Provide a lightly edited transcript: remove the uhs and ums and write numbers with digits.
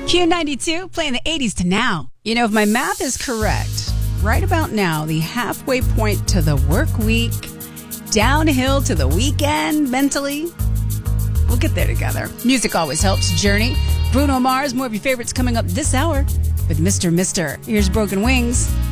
Q92, playing the 80s to now. You know, if my math is correct, right about now, the halfway point to the work week, downhill to the weekend mentally. We'll get there together. Music always helps. Journey, Bruno Mars, more of your favorites coming up this hour with Mr. Here's Broken Wings.